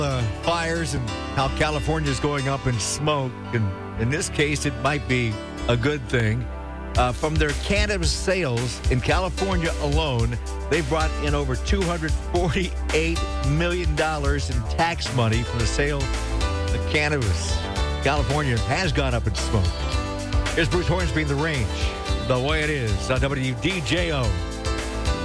Fires and how California is going up in smoke. And in this case, it might be a good thing. From their cannabis sales in California alone, they brought in over $248 million in tax money from the sale of cannabis. California has gone up in smoke. Here's Bruce Hornsby in The Range, the way it is on WDJO.